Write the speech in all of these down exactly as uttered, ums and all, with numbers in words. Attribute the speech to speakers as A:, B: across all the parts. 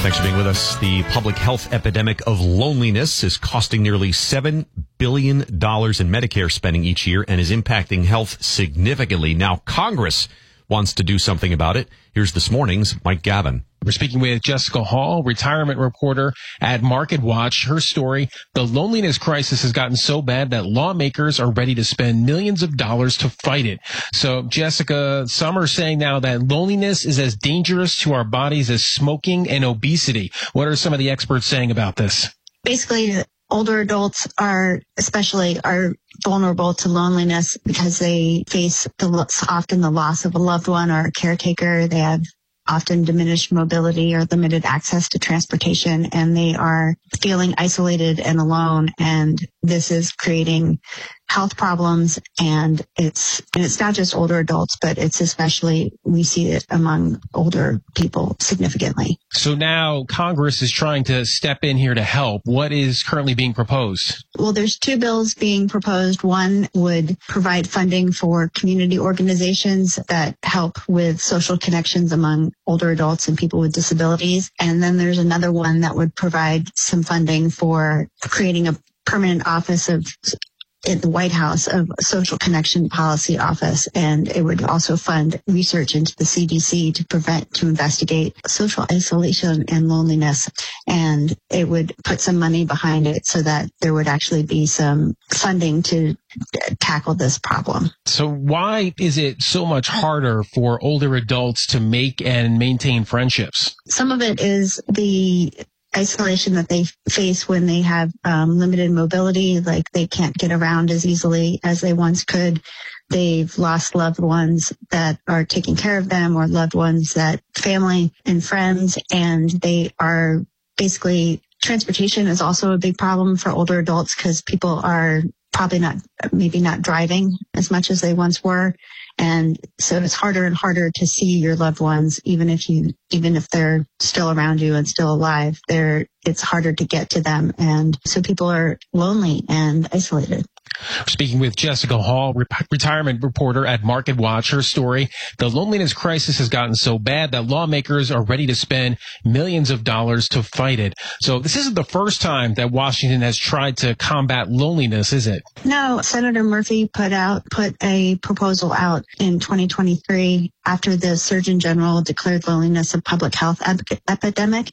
A: Thanks for being with us. The public health epidemic of loneliness is costing nearly seven billion dollars in Medicare spending each year and is impacting health significantly. Now, Congress wants to do something about it. Here's this morning's Mike Gavin.
B: We're speaking with Jessica Hall, retirement reporter at Market Watch. Her story, the loneliness crisis has gotten so bad that lawmakers are ready to spend millions of dollars to fight it. So, Jessica, some are saying now that loneliness is as dangerous to our bodies as smoking and obesity. What are some of the experts saying about this?
C: Basically, older adults are especially are vulnerable to loneliness because they face the, often the loss of a loved one or a caretaker. They have often diminished mobility or limited access to transportation, and they are feeling isolated and alone. And this is creating health problems, and it's and it's not just older adults, but it's especially, we see it among older people significantly.
B: So now Congress is trying to step in here to help. What is currently being proposed?
C: Well, there's two bills being proposed. One would provide funding for community organizations that help with social connections among older adults and people with disabilities. And then there's another one that would provide some funding for creating a permanent office of in the White House of a social connection policy office. And it would also fund research into the C D C to prevent, to investigate social isolation and loneliness. And it would put some money behind it so that there would actually be some funding to tackle this problem.
B: So why is it so much harder for older adults to make and maintain friendships?
C: Some of it is the isolation that they face when they have um, limited mobility, like they can't get around as easily as they once could. They've lost loved ones that are taking care of them, or loved ones that family and friends, and they are basically, transportation is also a big problem for older adults because people are probably not, maybe not driving as much as they once were. And so it's harder and harder to see your loved ones, even if you, even if they're still around you and still alive, they're, it's harder to get to them. And so people are lonely and isolated.
B: Speaking with Jessica Hall, re- retirement reporter at Market Watch. Her story, the loneliness crisis has gotten so bad that lawmakers are ready to spend millions of dollars to fight it. So this isn't the first time that Washington has tried to combat loneliness, is it?
C: No, Senator Murphy put out, put a proposal out in twenty twenty-three after the Surgeon General declared loneliness a public health ep- epidemic.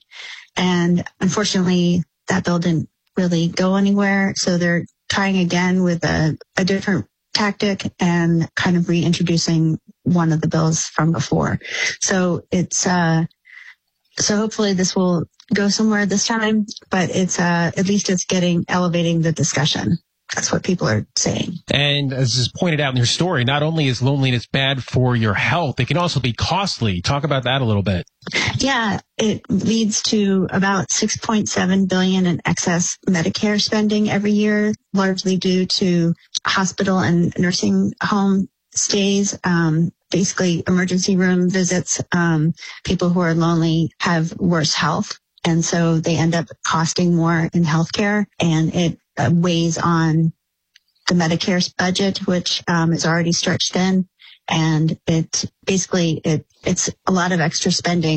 C: And unfortunately, that bill didn't really go anywhere. So they're trying again with a, a different tactic and kind of reintroducing one of the bills from before. So it's, uh, so hopefully this will go somewhere this time, but it's, uh, at least it's getting, elevating the discussion. That's what people are saying.
B: And as is pointed out in your story, not only is loneliness bad for your health, it can also be costly. Talk about that a little bit.
C: Yeah, it leads to about six point seven billion dollars in excess Medicare spending every year, largely due to hospital and nursing home stays, um, basically emergency room visits. Um, people who are lonely have worse health, and so they end up costing more in healthcare, and it uh, weighs on the Medicare's budget, which um, is already stretched thin, and it basically it it's a lot of extra spending.